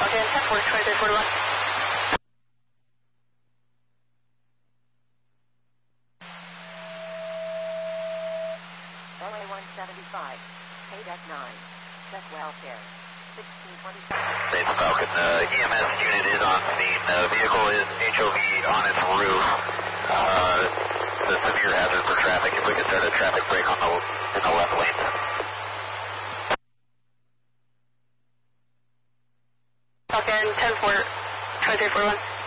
Falcon 10-4, 2341. LA 175, KDEC 9, check welfare, 1625. Dave Falcon, EMS unit is on scene. Vehicle is HOV on its roof. It's a severe hazard for traffic. If we could start a traffic brake in the left lane. Falcon 10-4, 2341.